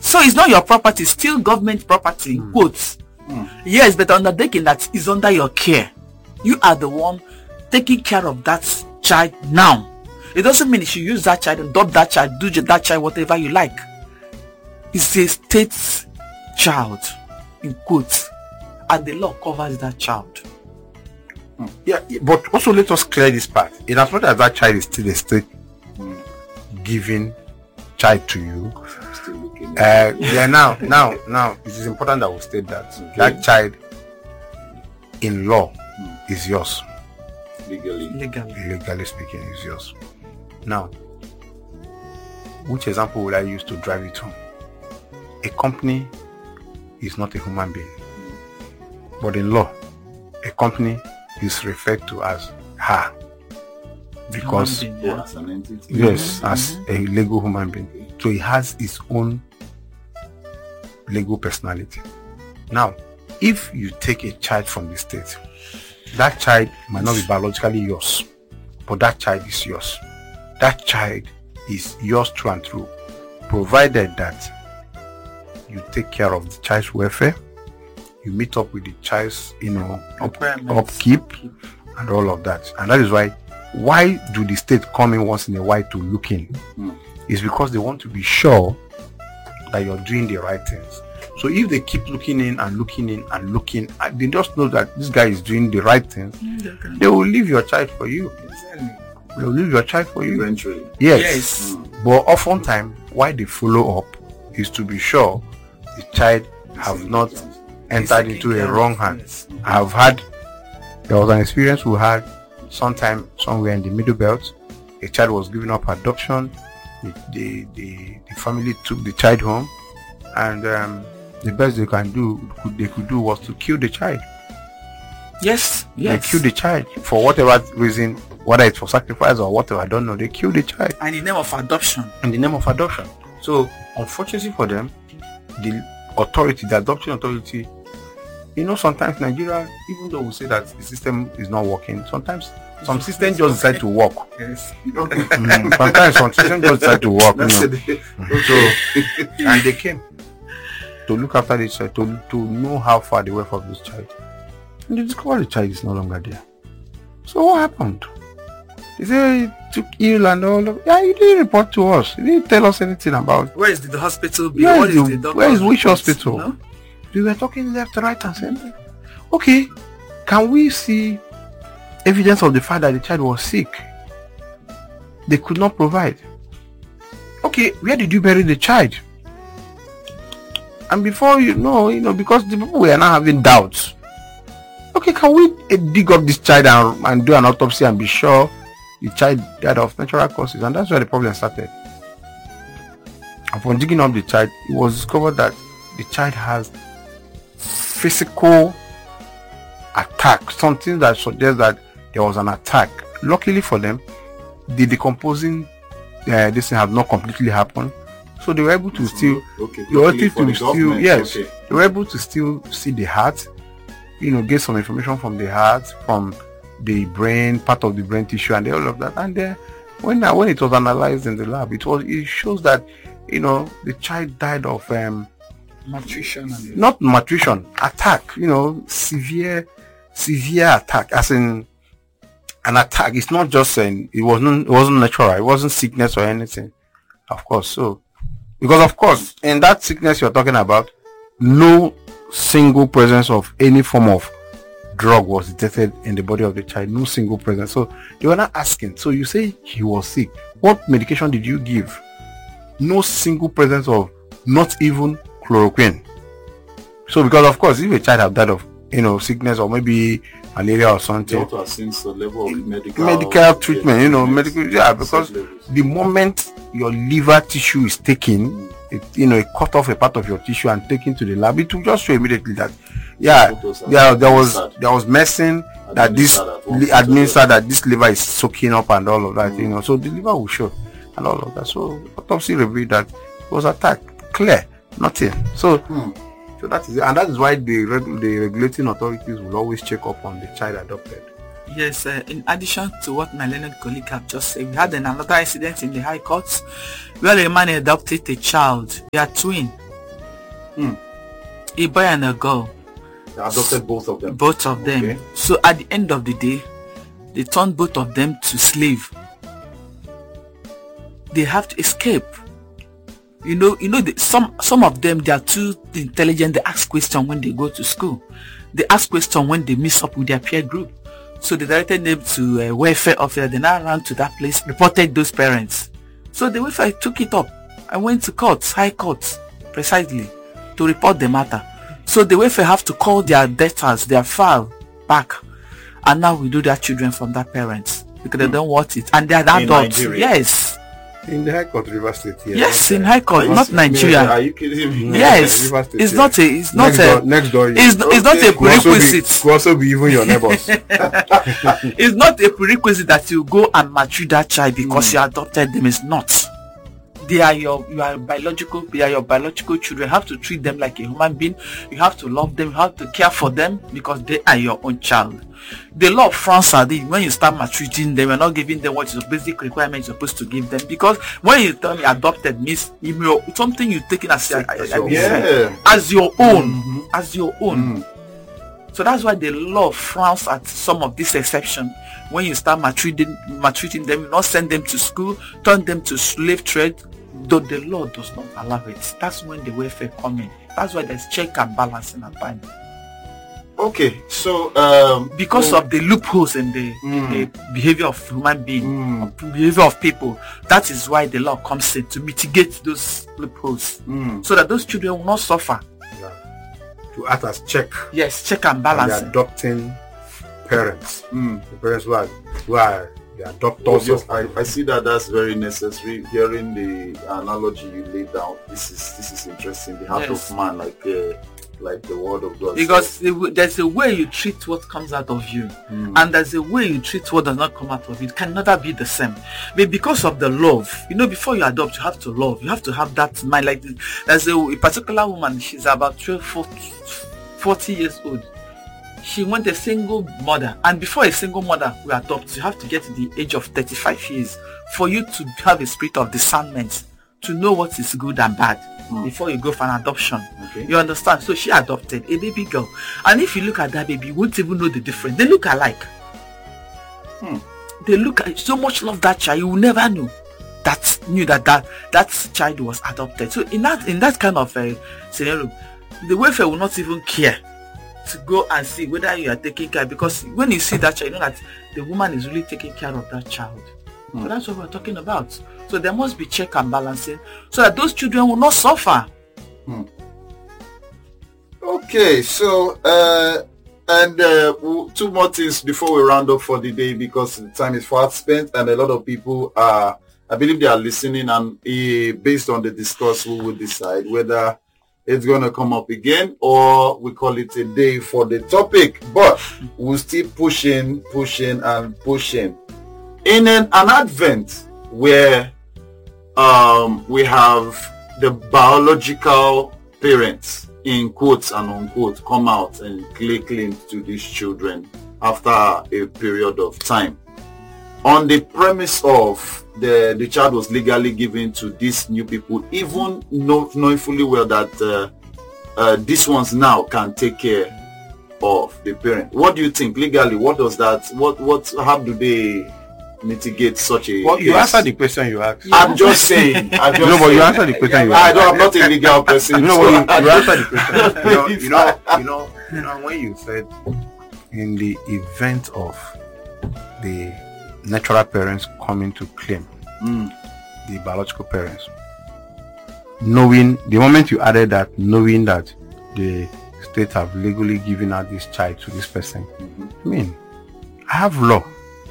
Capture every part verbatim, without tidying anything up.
So it's not your property, still government property, in quotes. Mm. Yes, but undertaking that is under your care. You are the one taking care of that child now. It doesn't mean you should use that child, adopt that child, do that child whatever you like. It's a state child, in quotes, and the law covers that child. Mm. Yeah, but also let us clear this part. In as much as that child is still a state mm. giving child to you, uh, yeah, now, now, now, it is important that we state that okay. that child, in law, mm. is yours. Legally. Legally. Legally speaking, is yours. Now, which example will I use to drive it home? A company is not a human being, but in law, a company is referred to as her, because being, yeah. as an entity. Yes, mm-hmm. as mm-hmm. a legal human being. So it has its own legal personality. Now, if you take a child from the state, that child might not be biologically yours, but that child is yours. That child is yours through and through, provided that you take care of the child's welfare, you meet up with the child's, you know, up, upkeep and all of that. And that is why, why do the state come in once in a while to look in? Mm. It's because they want to be sure that you're doing the right things. So if they keep looking in and looking in and looking, and they just know that this guy is doing the right things, mm, they will leave your child for you. Exactly. They will leave your child for you. Eventually. Yes. Yes. Mm. But oftentimes, why they follow up is to be sure the child have not entered into a wrong hand. Yes. I have had, there was an experience we had sometime somewhere in the Middle Belt. A child was given up adoption. The, the, the, the family took the child home, and um, the best they can do, they could do was to kill the child. Yes, yes. They killed the child for whatever reason, whether it's for sacrifice or whatever, I don't know. They killed the child. And in the name of adoption. In the name of adoption. So, unfortunately for them, the authority, the adoption authority, you know, sometimes Nigeria, even though we say that the system is not working, sometimes some systems just decide to work. Yes. mm, sometimes some systems just decide to work. You know. So, and they came to look after this child, to, to know how far they were from this child. And they discovered the child is no longer there. So what happened? They say he took ill and all of, yeah, you didn't report to us. You didn't tell us anything about. Where is the, the hospital? Where what is, is the, the doctor? where is which hospital? No? We were talking left, right and center. Okay, can we see evidence of the fact that the child was sick? They could not provide. Okay, where did you bury the child? And before you know, you know, because the people were now having doubts. Okay, can we uh, dig up this child and, and do an autopsy and be sure the child died of natural causes? And that's where the problem started. Upon digging up the child, it was discovered that the child has physical attack, something that suggests that there was an attack. Luckily for them, the decomposing uh, this thing had not completely happened, so they were able to still, okay, they were able to still, yes, okay. they were able to still see the heart, you know, get some information from the heart, from the brain, part of the brain tissue, and all of that. And then when uh, when it was analyzed in the lab, it was it shows that, you know, the child died of um, malnutrition, and not malnutrition, attack. You know, severe severe attack, as in an attack. It's not just an, it wasn't it wasn't natural. It wasn't sickness or anything, of course. So, because of course, in that sickness you're talking about, no single presence of any form of drug was detected in the body of the child. No single presence. So they were not asking. So you say he was sick. What medication did you give? No single presence of, not even chloroquine. So because of course, if a child have died of, you know, sickness or maybe malaria or something, to assess the level of medical medical treatment, you know, medical, yeah, because the moment your liver tissue is taken, it, you know, it cut off a part of your tissue and taken to the lab, it will just show immediately that, yeah, yeah, there was there was medicine that this administered that this liver is soaking up and all of that, mm. you know, so the liver will show and all of that. So autopsy revealed that it was attacked, clear, nothing. So. Mm. So that is it, and that is why the reg- the regulating authorities will always check up on the child adopted. Yes, uh, in addition to what my learned colleague have just said, we had another incident in the High Court where a man adopted a child. They are twin. Mm. A boy and a girl. They adopted both of them. Both of them. Okay. So at the end of the day, they turned both of them to slave. They have to escape. You know, you know, the, some some of them, they are too intelligent. They ask questions when they go to school. They ask questions when they mix up with their peer group. So they directed them to a welfare officer. They now ran to that place, reported those parents. So the welfare took it up. I went to court, high court, precisely, to report the matter. So the welfare have to call their debtors, their file back, and now we do their children from that parents because they don't want it, and they are In adults. Nigeria. Yes, In the High Court, River State. Here, yes, not, in uh, high court, not Are Nigeria. you kidding me? Yes, River State, it's yeah. not a, it's not next door, a, next door. it's, it's not a Okay. could also be, prerequisite. could also be even your neighbors. It's not a prerequisite that you go and mature that child because you adopted them. It's not. They are your, you are biological, they are your biological children. You have to treat them like a human being. You have to love them. You have to care for them because they are your own child. The law of France are the, when you start maltreating them, you're not giving them what is the basic requirement you're supposed to give them. Because when you tell me adopted means you know, something you're taking as, as, as, your- Yeah. as your own, Mhm. as your own. So that's why the law frowns at some of this exception. When you start maltreating, maltreating them, you not send them to school, turn them to slave trade, though the law does not allow it. That's when the welfare come in. That's why there's check and balance in a time. Okay, so um, Because so- of the loopholes in the, in Mm. the behavior of human being, Mm. of behavior of people, that is why the law comes in to mitigate those loopholes, Mm. so that those children will not suffer. Yeah. To act as check Yes, check and on balance. the adopting parents. Mm. The parents who are, who are the adopters Yes, of I, I see that that's very necessary. Hearing the analogy you laid down, this is this is interesting. The heart Yes. of man, like uh, like the word of God. Because says. the w- there's a way you treat what comes out of you, Mm. and there's a way you treat what does not come out of you. It can never be the same. But because of the love, you know, before you adopt, you have to love. You have to have that mind. Like this. There's a, a particular woman. She's about twelve, forty years old. She went a single mother, and before a single mother will adopt, you have to get to the age of thirty-five years for you to have a spirit of discernment, to know what is good and bad Mm. before you go for an adoption. Okay. You understand? So she adopted a baby girl, and if you look at that baby, you won't even know the difference. They look alike. Hmm. They look at so much love that child. You will never know that knew that that that child was adopted. So in that in that kind of a scenario, the welfare will not even care to go and see whether you are taking care, because when you see that child, you know that the woman is really taking care of that child. Hmm. So that's what we're talking about. So there must be check and balancing so that those children will not suffer. Okay, so uh, and uh, w- two more things before we round up for the day, because the time is fast spent and a lot of people are, I believe they are listening, and uh, based on the discuss, we will decide whether it's going to come up again or we call it a day for the topic. But we'll still pushing, pushing, and pushing. In an, an advent where um, we have the biological parents, in quotes and unquote, come out and lay claim to these children after a period of time, on the premise of the the child was legally given to these new people, even know, knowing fully well that uh, uh, these ones now can take care of the parent. What do you think legally? What does that? What what? How do they mitigate such a? Well, you case? answer the question you asked. I'm just saying. I'm just No, but you saying. answer the question you I asked. don't. I'm not a legal person. You know so what? You, I you don't- answer the question. You know, you know, you know, you know, when you said in the event of the natural parents coming to claim Mm. the biological parents, knowing the moment you added that, knowing that the state have legally given out this child to this person, I mean, I have law.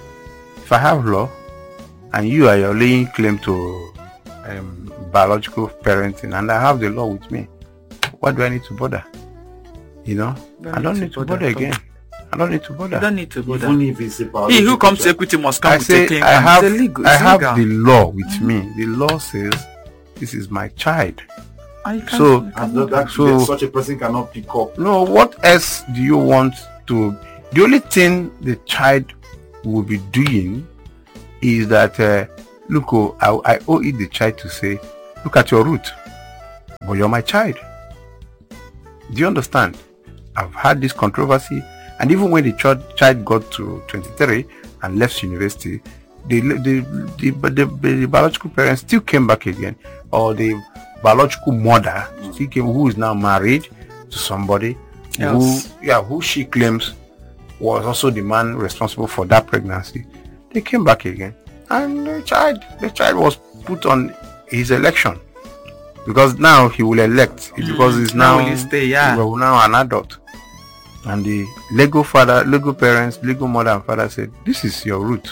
If I have law, and you are laying claim to um, biological parenting, and I have the law with me, what do I need to bother? You know, I don't need to bother again. I don't need to You bother. don't need to bother. Even if it's a He biological who comes to child. equity must come I with say a claim. I have, It's illegal. I It's have legal. the law with me. The law says this is my child. And you can't- so- you And cannot- that, that, So- such a person cannot pick up. No, what else do you want to? The only thing the child will be doing is that, uh, look, oh, I, I owe it the child to say, look at your root, but you're my child. Do you understand? I've had this controversy, and even when the ch- child got to twenty-three and left university, the the, the, the, the, the biological parents still came back again, or the biological mother still came, who is now married to somebody Else. who, yeah, who she claims was also the man responsible for that pregnancy. They came back again, and the child, the child was put on his election, because now he will elect because he's now, Now will he stay, yeah. well, now an adult. And the legal father, legal parents, legal mother and father said, this is your route,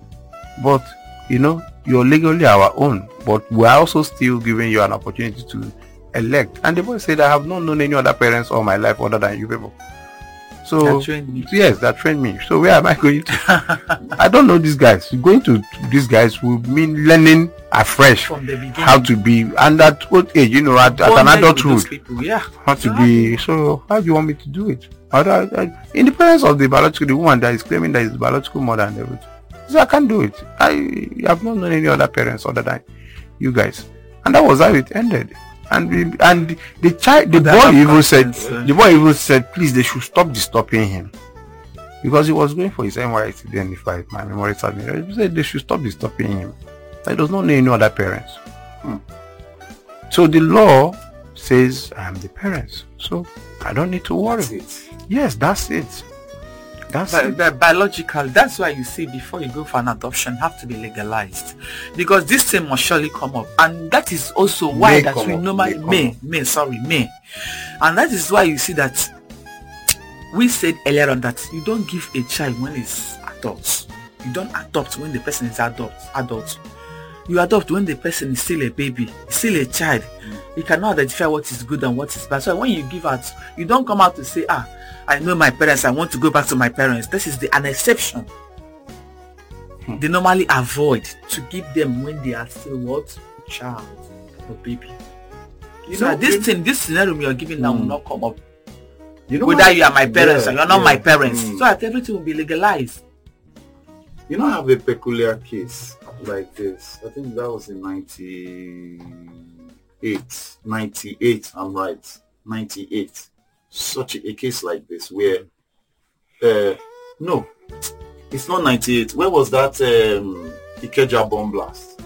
but you know, you're legally our own, but we're also still giving you an opportunity to elect. And the boy said, I have not known any other parents all my life other than you people. So That trained me. yes, that trained me. So where am I going to? I don't know these guys. Going to these guys will mean learning afresh From the beginning. how to be, and at what age, you know, at, at an Bonded with adulthood, those people, yeah. how to be. So how do you want me to do it? I, I, I, in the presence of the biological, the woman that is claiming that is the biological mother and everything, so I can't do it. I have not known any other parents other than you guys, and that was how it ended. And we, and the child, the But boy that even said, happens, uh, the boy even said, please, they should stop disturbing him, because he was going for his N Y S then, if I, my memory serves me. He said they should stop disturbing him. He does not know any other parents. Hmm. So the law says I am the parents, so I don't need to worry. That's it. Yes, that's it. That's But, it. but biological, that's why you see, before you go for an adoption, have to be legalized, because this thing must surely come up, and that is also why May that come we up, normally may come may up. may sorry may, and that is why you see that we said earlier on that you don't give a child when it's adult, you don't adopt when the person is adult adult. You adopt when the person is still a baby, still a child. You cannot identify what is good and what is bad. So when you give out, you don't come out to say, ah, I know my parents, I want to go back to my parents. This is the an exception. Hmm. They normally avoid to give them when they are still what? Child or baby. You So know, this you- thing, this scenario you are giving now will Hmm. not come up. You know Whether what- you are my parents Yeah, or you're not yeah. my parents. Mm. So that everything will be legalized. You know, I have a peculiar case like this. I think that was in ninety-eight. ninety-eight, I'm right. ninety-eight. Such a, a case like this where, uh, no, it's not ninety-eight. Where was that um, Ikeja bomb blast?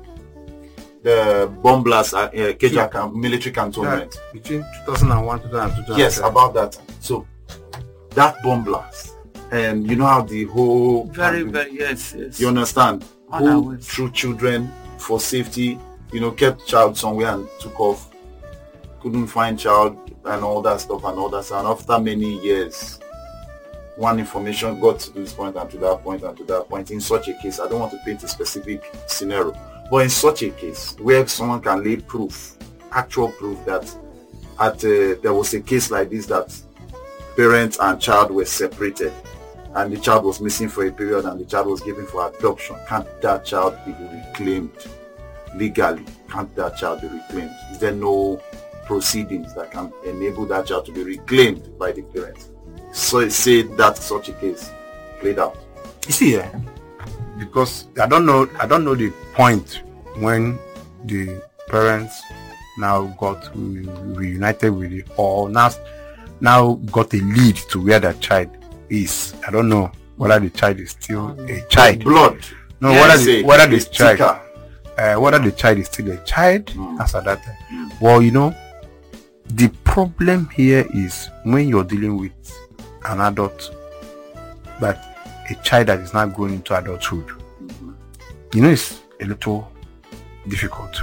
The bomb blast at uh, Ikeja camp, military cantonment. Yeah, between two thousand one, two thousand two. Yes, about that time. So, that bomb blast. And you know how the whole... Very, very, yes, yes. You understand? On Who our ways. threw children for safety, you know, kept child somewhere and took off. Couldn't find child and all that stuff and all that stuff. And after many years, one information got to this point and to that point and to that point. In such a case, I don't want to paint a specific scenario, but in such a case where someone can lay proof, actual proof that at uh, there was a case like this, that parents and child were separated and the child was missing for a period and the child was given for adoption, can't that child be reclaimed legally? Can't that child be reclaimed? Is there no proceedings that can enable that child to be reclaimed by the parents? So say that such a case played out. You see, eh, because I don't know, I don't know the point when the parents now got re- reunited with it, or now now got a lead to where the child is. I don't know whether the child is still a child. Blood. No, Yeah, whether say the, whether the it's child, thicker. uh, whether the child is still a child Mm. as at that time. Well, you know, the problem here is when you're dealing with an adult, but a child that is not going into adulthood. Mhm. You know, it's a little difficult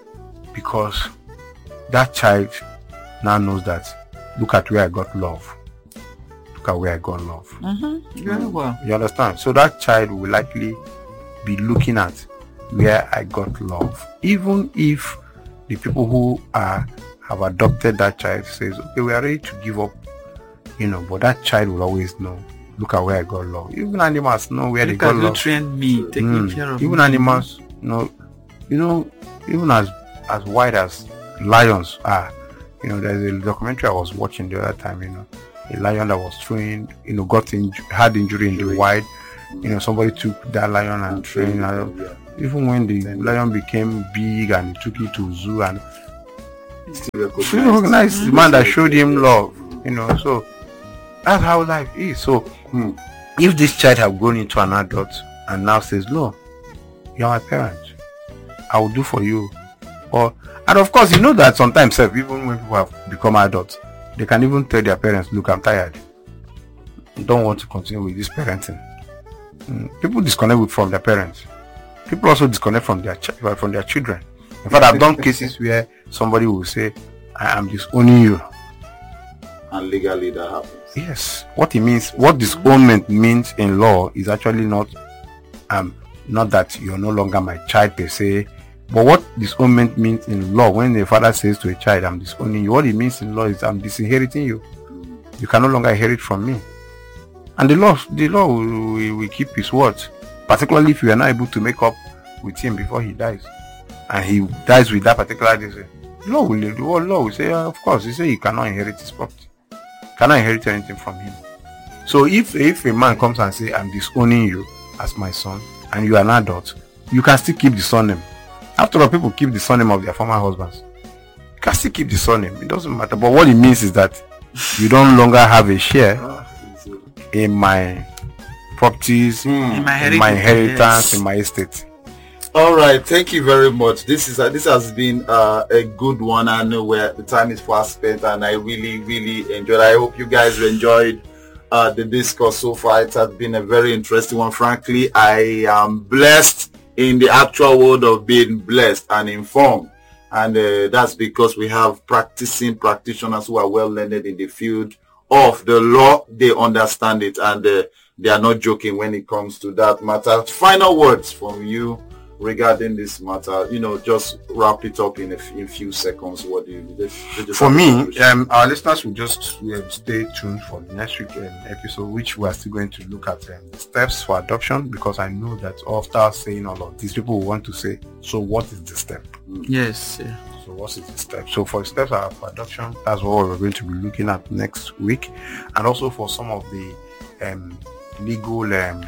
because that child now knows that, look at where I got love. Look at where I got love. Mm-hmm. Very well. You understand? So that child will likely be looking at where I got love. Even if the people who are have adopted that child says, okay, we are ready to give up, you know, but that child will always know, look at where I got love. Even animals know where Look they at got you love. trained me, taking Mm. care of Even me. animals, you know, you know, even as as wide as lions are, you know, there's a documentary I was watching the other time, you know, a lion that was throwing, you know, got in, had injury in the wild, you know, somebody took that lion and trained. And Yeah. even when the lion became big and took it to zoo, and Still recognized. Still recognize the man that showed him love. You know, so that's how life is. So Hmm. if this child have grown into an adult and now says, no, you're my parent, I will do for you. Or and of course you know that sometimes eh, even when people have become adults, they can even tell their parents, look, I'm tired. I don't want to continue with this parenting. Mm, People disconnect with, from their parents. People also disconnect from their ch- from their children. In fact, I've done cases where somebody will say, I am disowning you. And legally that happens. Yes. What it means, what disownment means in law is actually not um not that you're no longer my child per se, but what disownment means in law, when the father says to a child, I'm disowning you, what it means in law is I'm disinheriting you. You can no longer inherit from me. And the law the law will, will, will keep his words, particularly if you are not able to make up with him before he dies. And he dies with that particular decision. Law will the law will say, uh, of course, he say you cannot inherit his property. Cannot inherit anything from him. So if if a man comes and say, I'm disowning you as my son, and you are an adult, you can still keep the surname. After all, people keep the surname of their former husbands. You can still keep the surname. It doesn't matter. But what it means is that you don't longer have a share in my properties, Hmm. In my in my inheritance, yes. in my estate. All right, thank you very much. This is uh, this has been uh, a good one. I know where the time is fast spent, and I really, really enjoyed. I hope you guys enjoyed uh, the discourse so far. It has been a very interesting one. Frankly, I am blessed in the actual word of being blessed and informed, and uh, that's because we have practicing practitioners who are well learned in the field of the law. They understand it, and uh, they are not joking when it comes to that matter. Final words from you regarding this matter, you know, just wrap it up in a f- in few seconds. What do you let's, let's just For have a me, conclusion. um, our listeners will just um, stay tuned for the next week um, episode, which we are still going to look at um, the steps for adoption, because I know that after saying all of these, people will want to say, so what is the step? Yes. Yeah. So what is the step? So for steps for adoption, that's what we're going to be looking at next week, and also for some of the um, legal um,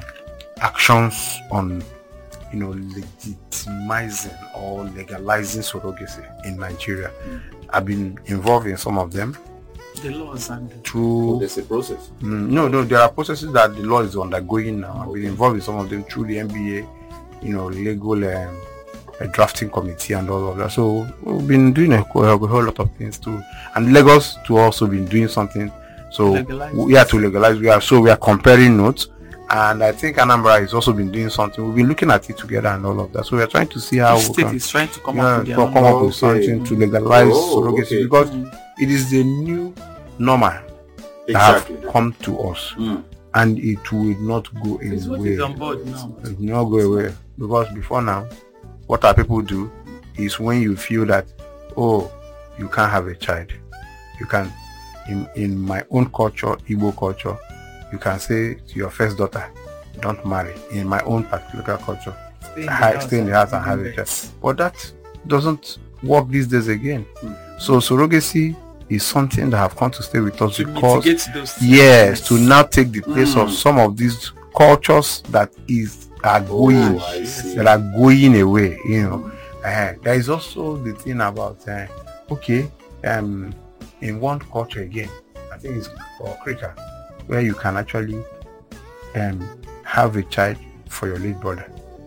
actions on, you know, legitimizing or legalizing surrogacy in Nigeria. I've been involved in some of them The laws and the through. There's a process. Mm, no, no, there are processes that the law is undergoing now. I've been involved in some of them through the N B A, you know, legal um, a drafting committee and all of that. So we've been doing a, whole- a whole lot of things too. And Lagos to also been doing something. So Legalize we have to legalize. We are so we are comparing notes. And I think Anambra has also been doing something. We've been looking at it together and all of that. So we are trying to see how the we state can is trying to come yeah, up with their to own come law. up with Okay. something to legalize Oh, surrogacy, okay. because Mm. it is the new normal Exactly. that have come to us, Mm. and it will not go It's what away. is on board now. It will not go away, because before now, what our people do is when you feel that, oh, you can't have a child, you can, in, in my own culture, Igbo culture, you can say to your first daughter, don't marry. In my own particular culture, Stay in the ha- house stay in the and house and have a bring child. babies. But that doesn't work these days again. So surrogacy is something that have come to stay with us To because mitigate those yes, things. to now take the place of Mm. some of these cultures that is are going Oh, I see. that are going away. You know, uh, there is also the thing about uh, okay, um, in one culture again, I think it's for Krika, where you can actually um have a child for your late brother.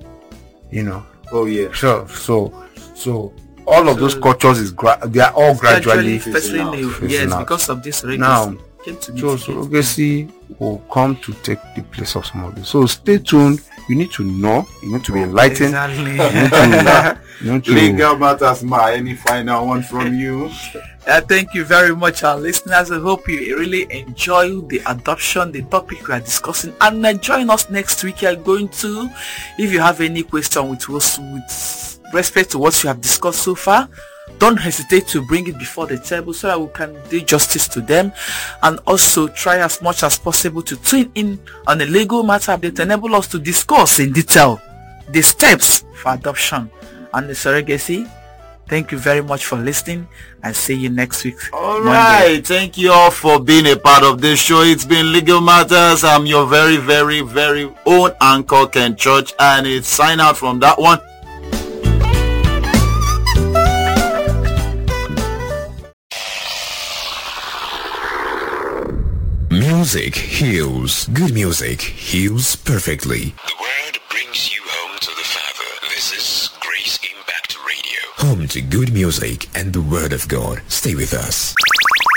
You know, Oh yeah. so so so all of So- those cultures is gra- they are all gradually. Gradually phasing out. away. Phasing Yes, out. because of this Now, regulation. Came to So mitigate. surrogacy will come to take the place of some of this. So stay tuned. You need to know. You need to be enlightened. Exactly. You need to, you need to Legal matters, ma. Any final one from you? Uh, thank you very much, our listeners. I hope you really enjoy the adoption, the topic we are discussing, and uh, join us next week. You are going to, if you have any question with us with respect to what you have discussed so far, don't hesitate to bring it before the table so that we can do justice to them, and also try as much as possible to tune in on a legal matter that enable us to discuss in detail the steps for adoption and the surrogacy. Thank you very much for listening, and see you next week. All Monday. right. Thank you all for being a part of this show. It's been Legal Matters. I'm your very, very, very own Uncle Ken Church, and it's sign out from that one. Music heals. Good music heals perfectly. The word brings you home to the Father. This is Grace Impact Radio. Home to good music and the Word of God. Stay with us.